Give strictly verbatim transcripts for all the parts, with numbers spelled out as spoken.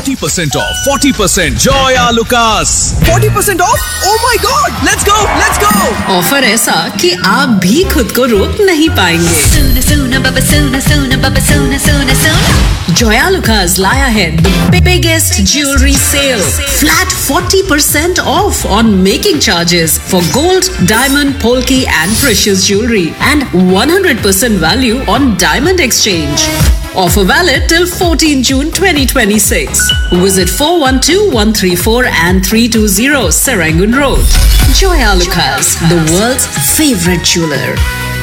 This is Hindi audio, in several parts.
forty percent off, forty percent Joya Lucas. forty percent off? Oh my God! Let's go, let's go! Offer ऐसा कि आप भी खुद को रोक नहीं पाएंगे। सोना सोना बाबा सोना सोना बाबा सोना सोना सोना। Joya Lucas लाया है the biggest jewelry sale. Flat forty percent off on making charges for gold, diamond, polki and precious jewelry and one hundred percent value on diamond exchange. Offer valid till fourteenth June twenty twenty-six. Visit four one two, one three four and three two zero Serangoon Road. Joya Lucas, the world's favorite jeweler.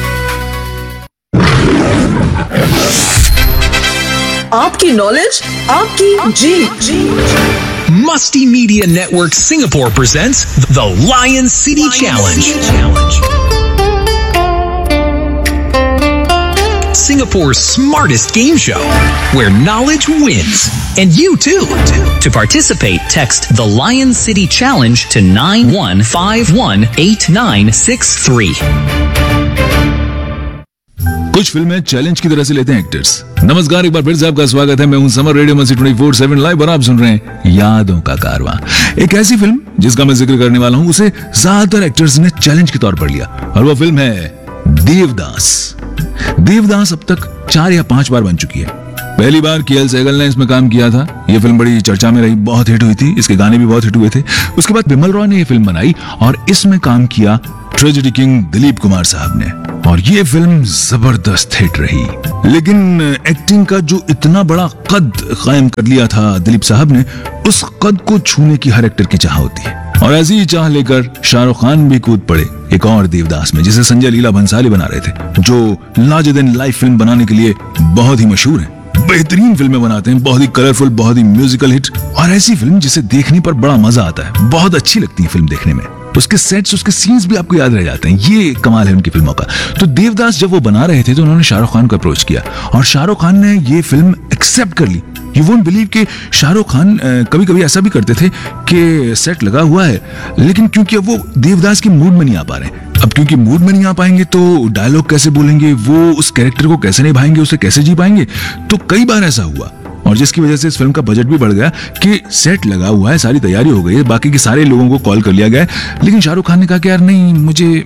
आपकी नॉलेज, आपकी जी जी Musty Media Network Singapore presents the Lion City Challenge. Singapore's smartest game show, where knowledge wins. And you too. To participate, text the Lion City Challenge to nine one five one eight nine six three. कुछ फिल्में चैलेंज की तरह से लेते हैं एक्टर्स। नमस्कार, एक बार फिर से आपका स्वागत है। मैं हूं समर, रेडियो मस्ती ट्वेंटी फोर सेवन लाइव और आप सुन रहे हैं यादों का कारवां। एक ऐसी फिल्म जिसका मैं जिक्र करने वाला हूं, उसे ज्यादातर एक्टर्स ने चैलेंज के तौर पर लिया और वो फिल्म है देवदास। देवदास अब तक चार या पांच बार बन चुकी है। पहली बार के एल सहगल ने इसमें काम किया था। ये फिल्म बड़ी चर्चा में रही, बहुत हिट हुई थी, इसके गाने भी बहुत हिट हुए थे। उसके बाद बिमल रॉय ने ये फिल्म बनाई और इसमें काम किया ट्रेजेडी किंग दिलीप कुमार साहब ने और ये फिल्म जबरदस्त हिट रही। लेकिन एक्टिंग का जो इतना बड़ा कद कायम कर लिया था दिलीप साहब ने, उस कद को छूने की हर एक्टर की चाह होती है और ऐसी ही चाह लेकर शाहरुख खान भी कूद पड़े एक और देवदास में, जिसे संजय लीला भंसाली बना रहे थे, जो लार्जर देन लाइफ फिल्म बनाने के लिए बहुत ही मशहूर है। बेहतरीन फिल्में बनाते हैं, बहुत ही कलरफुल, बहुत ही म्यूजिकल हिट और ऐसी फिल्म जिसे देखने पर बड़ा मजा आता है, बहुत अच्छी लगती है फिल्म देखने में। उसके सेट्स, उसके सीन्स भी आपको याद रह जाते हैं। ये कमाल है उनकी फिल्मों का। तो देवदास जब वो बना रहे थे तो उन्होंने शाहरुख खान को अप्रोच किया और शाहरुख खान ने ये फिल्म एक्सेप्ट कर ली। यू वोंट बिलीव कि शाहरुख खान कभी कभी ऐसा भी करते थे कि सेट लगा हुआ है, लेकिन क्योंकि अब वो देवदास के मूड में नहीं आ पा रहे, अब क्योंकि मूड में नहीं आ पाएंगे तो डायलॉग कैसे बोलेंगे, वो उस कैरेक्टर को कैसे निभाएंगे, उसे कैसे जी पाएंगे। तो कई बार ऐसा हुआ और जिसकी वजह से इस फिल्म का बजट भी बढ़ गया कि सेट लगा हुआ है, सारी तैयारी हो गई है, बाकी के सारे लोगों को कॉल कर लिया गया है, लेकिन शाहरुख खान ने कहा कि यार नहीं, मुझे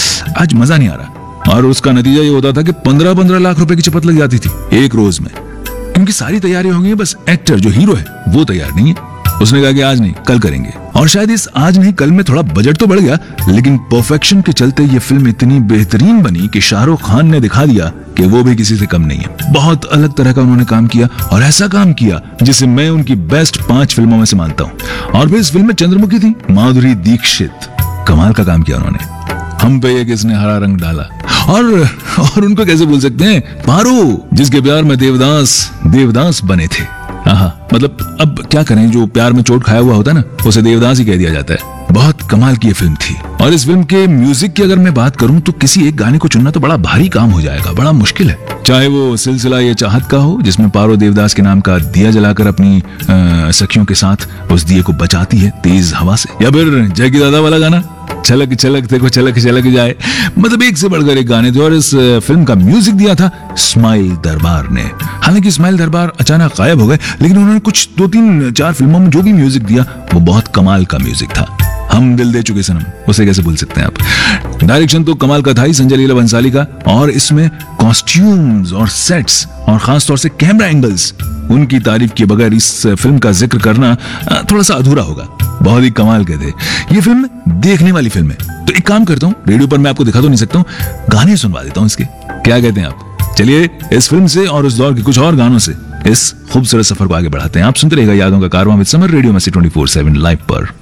आज मजा नहीं आ रहा। और उसका नतीजा ये होता था कि पंद्रह पंद्रह लाख रुपए की चपत लग जाती थी एक रोज में, क्योंकि सारी तैयारी हो गई है, बस एक्टर जो हीरो है वो तैयार नहीं है। उसने कहा कि आज नहीं, कल करेंगे। और शायद इस आज नहीं कल में थोड़ा बजट तो बढ़ गया, लेकिन परफेक्शन के चलते ये फिल्म इतनी बेहतरीन बनी कि शाहरुख खान ने दिखा दिया कि वो भी किसी से कम नहीं है। बहुत अलग तरह का उन्होंने काम किया और ऐसा काम किया जिसे मैं उनकी बेस्ट पांच फिल्मों में से मानता हूँ। और फिर इस फिल्म में चंद्रमुखी थी, माधुरी दीक्षित। कमाल का काम किया उन्होंने। हम पे ये किसने हरा रंग डाला, और और उनको कैसे भूल सकते हैं, पारो, जिसके प्यार में देवदास देवदास बने थे। आहा, मतलब अब क्या करें, जो प्यार में चोट खाया हुआ होता है ना, उसे देवदास ही कह दिया जाता है। बहुत कमाल की ये फिल्म थी। और इस फिल्म के म्यूजिक की अगर मैं बात करूं तो किसी एक गाने को चुनना तो बड़ा भारी काम हो जाएगा, बड़ा मुश्किल है। चाहे वो सिलसिला ये चाहत का हो, जिसमें पारो देवदास के नाम का दिया जलाकर अपनी आ, सखियों के साथ उस दिए को बचाती है तेज हवा से, या फिर जय की दादा वाला गाना छलक छलक देखो छलक छलक जाए। मतलब एक से बढ़कर एक गाने थे और इस फिल्म का म्यूजिक दिया था स्माइल दरबार ने। हालांकि स्माइल दरबार अचानक गायब हो गए, लेकिन उन्होंने कुछ दो तीन चार फिल्मों में जो भी म्यूजिक दिया वो बहुत कमाल का म्यूजिक था। हम दिल दे चुके सनम, उसे कैसे भूल सकते हैं आप। डायरेक्शन तो कमाल का था ही संजय लीला भंसाली का, और इसमें कॉस्ट्यूम्स और सेट्स और खास तौर से कैमरा एंगल्स, उनकी तारीफ के बगैर इस फिल्म का जिक्र करना थोड़ा सा अधूरा होगा। बहुत ही कमाल के थे। ये फिल्म देखने वाली फिल्म है, तो एक काम करता हूँ, रेडियो पर मैं आपको दिखा तो नहीं सकता हूँ, गाने सुनवा देता हूँ इसके, क्या कहते हैं आप। चलिए इस फिल्म से और उस दौर के कुछ और गानों से इस खूबसूरत सफर को आगे बढ़ाते हैं। आप सुनते रहेगा यादों का कारवां विद समर, रेडियो मस्ती ट्वेंटी फोर सेवन लाइव पर।